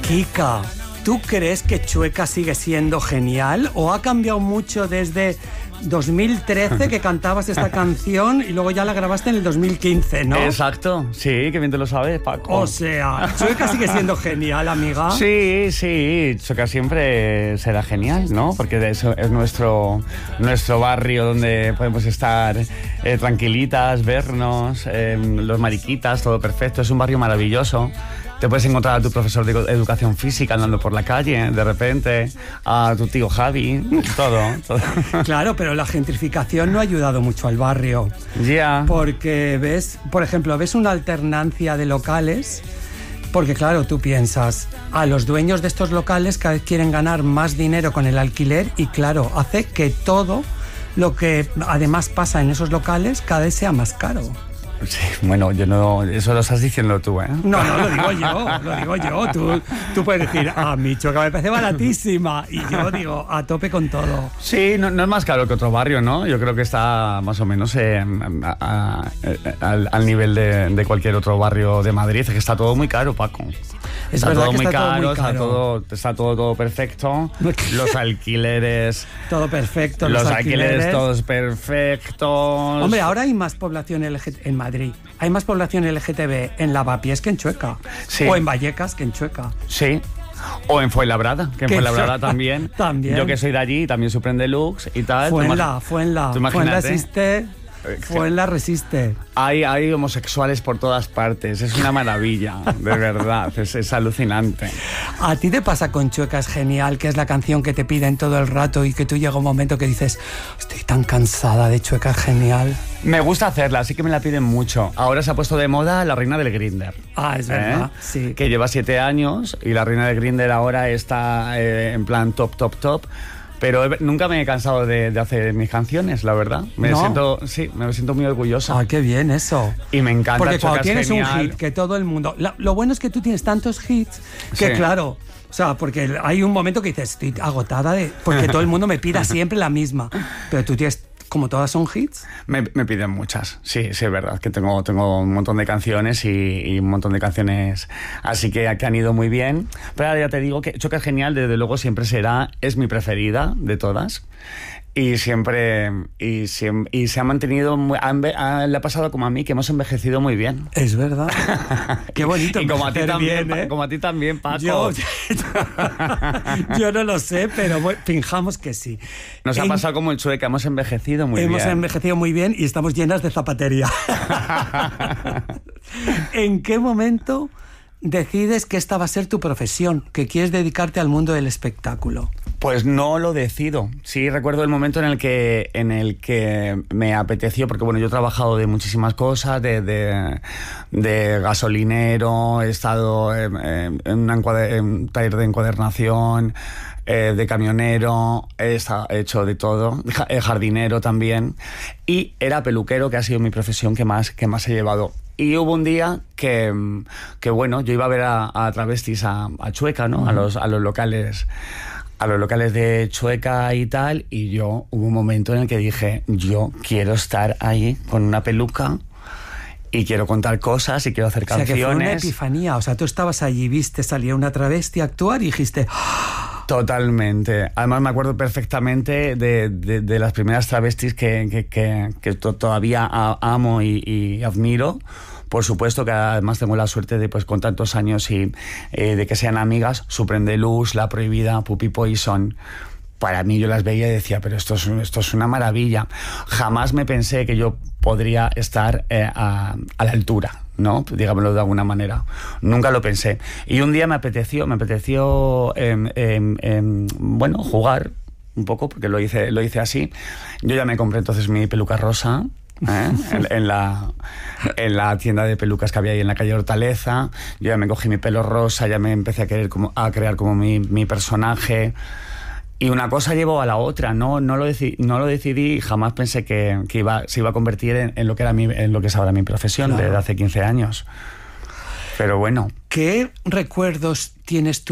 Kika, ¿tú crees que Chueca sigue siendo genial o ha cambiado mucho desde 2013 que cantabas esta canción y luego ya la grabaste en el 2015, ¿no? Exacto, sí, que bien te lo sabes, Paco. O sea, Chueca sigue siendo genial, amiga. Sí, Chueca siempre será genial, ¿no? Porque eso es nuestro barrio donde podemos estar tranquilitas, vernos, los mariquitas, todo perfecto. Es un barrio maravilloso. Te puedes encontrar a tu profesor de educación física andando por la calle, de repente, a tu tío Javi, todo. Claro, pero la gentrificación no ha ayudado mucho al barrio. Ya. Porque ves, por ejemplo, ves una alternancia de locales, porque claro, tú piensas, a los dueños de estos locales cada vez quieren ganar más dinero con el alquiler y claro, hace que todo lo que además pasa en esos locales cada vez sea más caro. Sí, bueno, yo no, eso lo estás diciendo tú, ¿eh? No, lo digo yo. Tú puedes decir, mi Chueca me parece baratísima. Y yo digo, a tope con todo. Sí, no es más caro que otro barrio, ¿no? Yo creo que está más o menos al nivel de cualquier otro barrio de Madrid. Es que está todo muy caro, Paco. Está todo muy caro. Está todo perfecto. Los alquileres... Todo perfecto. Los alquileres todos perfectos. Hombre, ahora hay más población en Madrid. Hay más población LGTB en Lavapiés que en Chueca. Sí. O en Vallecas que en Chueca. Sí. O en Fuenlabrada, que en Fuenlabrada también. También. Yo que soy de allí, también sufren deluxe y tal. Fuenla existe... Fuenla resiste. Hay homosexuales por todas partes. Es una maravilla, de verdad. Es alucinante. ¿A ti te pasa con Chueca es genial, que es la canción que te piden todo el rato y que tú llega un momento que dices, estoy tan cansada de Chueca es genial? Me gusta hacerla, sí que me la piden mucho. Ahora se ha puesto de moda la reina del Grindr. Es verdad, sí. Que lleva 7 años y la reina del Grindr ahora está en plan top. Pero nunca me he cansado de hacer mis canciones, la verdad. Me siento muy orgullosa. Qué bien eso. Y me encanta. Porque cuando tienes genial. un hit que todo el mundo... Lo bueno es que tú tienes tantos hits que claro... O sea, porque hay un momento que dices, estoy agotada porque todo el mundo me pida siempre la misma. Pero tú tienes... Como todas son hits. Me piden muchas, sí, es verdad, que tengo un montón de canciones y un montón de canciones así que han ido muy bien. Pero ahora ya te digo que Chueca es genial, desde luego siempre es mi preferida de todas. Y se ha mantenido, le ha pasado como a mí, que hemos envejecido muy bien. Es verdad. Qué bonito. Y como a ti también, bien, ¿eh? Como a ti también, Paco. Yo no lo sé, pero finjamos que sí. Nos ha pasado como el Chueca, hemos envejecido muy bien. Hemos envejecido muy bien y estamos llenas de zapatería. ¿En qué momento decides que esta va a ser tu profesión, que quieres dedicarte al mundo del espectáculo? Pues no lo decido. Sí, recuerdo el momento en el que me apeteció, porque bueno, yo he trabajado de muchísimas cosas, de gasolinero, he estado en un taller de encuadernación, de camionero, he hecho de todo, jardinero también, y era peluquero, que ha sido mi profesión que más he llevado. Y hubo un día que bueno, yo iba a ver a travestis a Chueca, ¿no? Uh-huh. A los locales de Chueca y tal, y hubo un momento en el que dije, yo quiero estar ahí con una peluca y quiero contar cosas y quiero hacer canciones. O sea, que fue una epifanía, o sea, tú estabas allí, viste salir una travesti a actuar y dijiste... Totalmente. Además me acuerdo perfectamente de las primeras travestis que todavía amo y admiro. Por supuesto que además tengo la suerte de, pues con tantos años y de que sean amigas, Supreme Deluxe, La Prohibida, Puppy Poison. Para mí yo las veía y decía, pero esto es una maravilla. Jamás me pensé que yo podría estar a la altura, ¿no? Digámoslo de alguna manera. Nunca lo pensé. Y un día me apeteció bueno, jugar un poco, porque lo hice así. Yo ya me compré entonces mi peluca rosa, en la tienda de pelucas que había ahí en la calle Hortaleza. Yo ya me cogí mi pelo rosa, ya me empecé a crear como mi personaje. Y una cosa llevó a la otra, no lo decidí y jamás pensé que se iba a convertir en lo que es ahora mi profesión, claro, desde hace 15 años. Pero bueno. ¿Qué recuerdos tienes tú